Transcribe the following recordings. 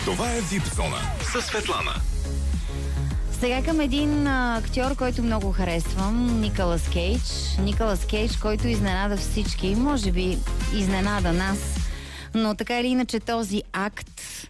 Това е VIP Зона със Светлана. Сега към един актьор, който много харесвам, Николас Кейдж. Николас Кейдж, който изненада всички, може би изненада нас, но така или иначе този акт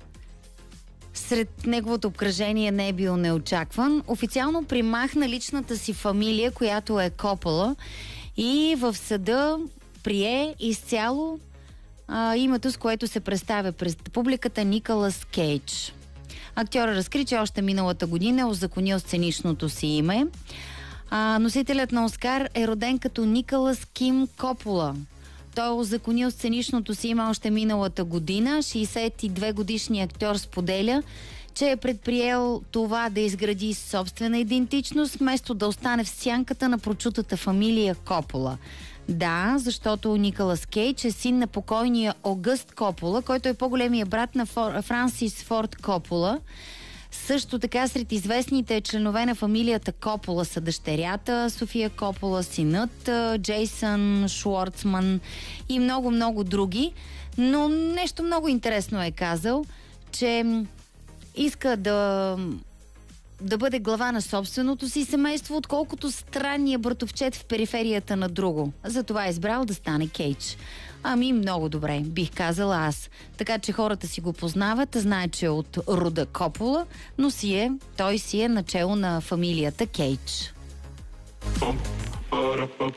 сред неговото обкръжение не е бил неочакван. Официално примахна личната си фамилия, която е Копола, и в съда прие изцяло името, с което се представя пред публиката, Николас Кейдж. Актьорът разкри, че още миналата година е узаконил сценичното си име. Носителят на Оскар е роден като Николас Ким Копола. Той е узаконил сценичното си име още миналата година. 62-годишният актьор споделя, че е предприел това да изгради собствена идентичност, вместо да остане в сянката на прочутата фамилия Копола. Да, защото Николас Кейдж е син на покойния Огъст Копола, който е по-големия брат на Франсис Форд Копола. Също така сред известните членове на фамилията Копола са дъщерята София Копола, синът Джейсън Шуарцман и много други. Но нещо много интересно е казал, че иска да бъде глава на собственото си семейство, отколкото странния братовчет в периферията на друго. Затова е избрал да стане Кейдж. Ами много добре, бих казала аз. Така че хората си го познават, знаят, че е от рода Копола, но той си е начело на фамилията Кейдж.